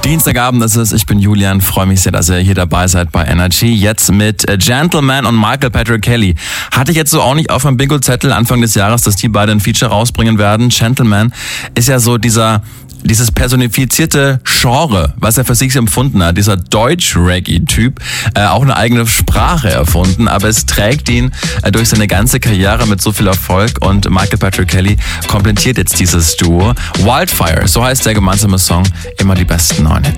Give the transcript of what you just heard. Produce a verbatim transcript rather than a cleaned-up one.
Dienstagabend ist es, ich bin Julian, freue mich sehr, dass ihr hier dabei seid bei Energy. Jetzt mit Gentleman und Michael Patrick Kelly. Hatte ich jetzt so auch nicht auf dem Bingo-Zettel Anfang des Jahres, dass die beide ein Feature rausbringen werden. Gentleman ist ja so dieser... dieses personifizierte Genre, was er für sich empfunden hat, dieser Deutsch-Reggae-Typ, äh, auch eine eigene Sprache erfunden, aber es trägt ihn äh, durch seine ganze Karriere mit so viel Erfolg und Michael Patrick Kelly komplettiert jetzt dieses Duo. Wildfire, so heißt der gemeinsame Song, immer die besten neuen Hits.